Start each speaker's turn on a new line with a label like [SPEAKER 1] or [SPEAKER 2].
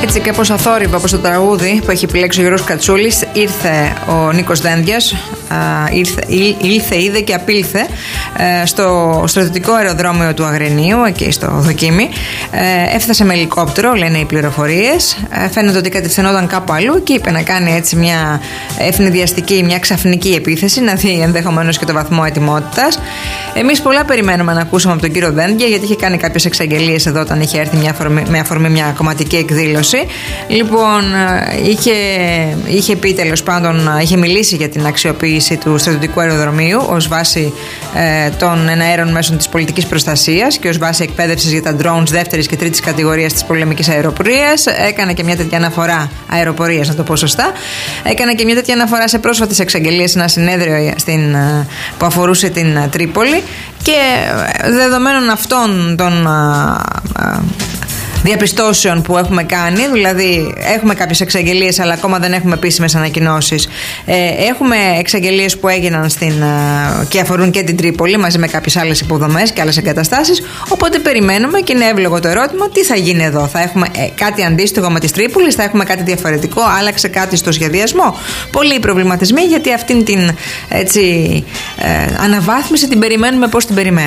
[SPEAKER 1] Έτσι και πως αθόρυβα, όπως το τραγούδι που έχει επιλέξει ο Γιώργος Κατσούλης, ήρθε ο Νίκος Δένδιας, ήλθε, είδε και απήλθε στο στρατιωτικό αεροδρόμιο του Αγρινίου, εκεί στο Δοκίμι. Έφτασε με ελικόπτερο, λένε οι πληροφορίες. Φαίνεται ότι κατευθυνόταν κάπου αλλού και είπε να κάνει έτσι μια ευνηδιαστική, μια ξαφνική επίθεση, να δει ενδεχομένως και το βαθμό ετοιμότητας. Εμείς πολλά περιμένουμε να ακούσουμε από τον κύριο Δένδια, γιατί είχε κάνει κάποιες εξαγγελίες εδώ όταν είχε έρθει με αφορμή μια κομματική εκδήλωση. Λοιπόν, είχε πει, τέλος πάντων, είχε μιλήσει για την αξιοποίηση του στρατιωτικού αεροδρομίου ως βάση των εναέρων μέσων της πολιτικής προστασίας και ως βάση εκπαίδευσης για τα drones δεύτερης και τρίτης κατηγορίας της πολεμικής αεροπορίας. Έκανε και μια τέτοια αναφορά, αεροπορίας να το πω σωστά. Έκανε και μια τέτοια αναφορά σε πρόσφατες εξαγγελίες σε ένα συνέδριο που αφορούσε την Τρίπολη. Και δεδομένων αυτών των διαπιστώσεων που έχουμε κάνει, δηλαδή έχουμε κάποιες εξαγγελίες αλλά ακόμα δεν έχουμε επίσημες ανακοινώσεις. Έχουμε εξαγγελίες που έγιναν και αφορούν και την Τρίπολη μαζί με κάποιες άλλες υποδομές και άλλες εγκαταστάσεις, οπότε περιμένουμε και είναι εύλογο το ερώτημα τι θα γίνει εδώ. Θα έχουμε κάτι αντίστοιχο με τις Τρίπολης, θα έχουμε κάτι διαφορετικό, άλλαξε κάτι στο σχεδιασμό? Πολλοί προβληματισμοί, γιατί αυτήν την αναβάθμιση την περιμένουμε πώς την περιμένουμε.